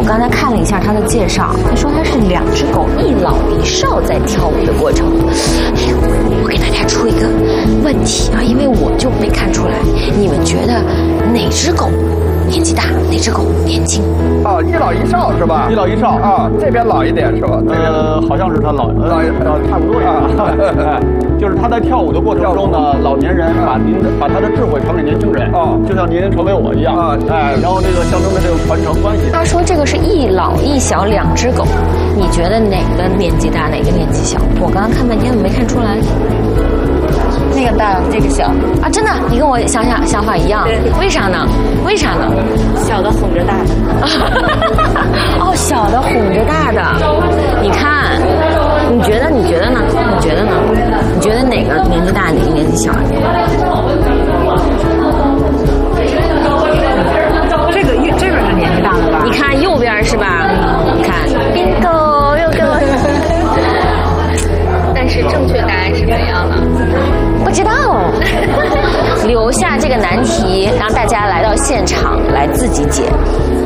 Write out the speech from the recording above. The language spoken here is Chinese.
刚才看了一下他的介绍，他说他是2只狗一老一少在跳舞的过程。我给大家出一个问题啊，因为我就没看出来，你们觉得哪只狗年纪大，哪只狗年轻？ 哦，一老一少是吧？ 一老一少啊，这边老一点是吧？ 好像是他差不多呀。哎，就是他在跳舞的过程中呢，老年人把他的智慧传给年轻人，就像您传给我一样哎，然后这个象征的这个传承关系。 他说这个是一老一小2只狗，你觉得哪个年纪大，哪个年纪小？我刚刚看半天没看出来。 那个大，这个小啊！真的，你跟我想法一样。为啥呢？为啥呢？ 小的哄着大的。 哦，小的哄着大的。你看，你觉得呢？你觉得呢？你觉得哪个年纪大，哪个年纪小？ 这个是年纪大的吧？ 你看右边是吧？你看 bingo 又跟我。 但是正确答案是怎样呢？ 不知道，留下这个难题，让大家来到现场来自己解。